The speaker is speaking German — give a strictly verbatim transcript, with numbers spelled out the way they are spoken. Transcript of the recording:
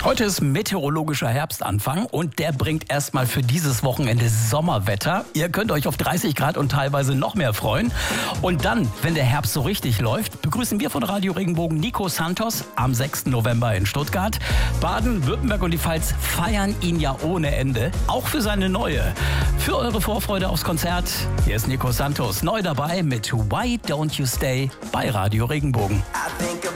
Heute ist meteorologischer Herbstanfang und der bringt erstmal für dieses Wochenende Sommerwetter. Ihr könnt euch auf dreißig Grad und teilweise noch mehr freuen. Und dann, wenn der Herbst so richtig läuft, begrüßen wir von Radio Regenbogen Nico Santos am sechsten November in Stuttgart. Baden, Württemberg und die Pfalz feiern ihn ja ohne Ende, auch für seine neue. Für eure Vorfreude aufs Konzert, hier ist Nico Santos, neu dabei mit Why Don't You Stay bei Radio Regenbogen.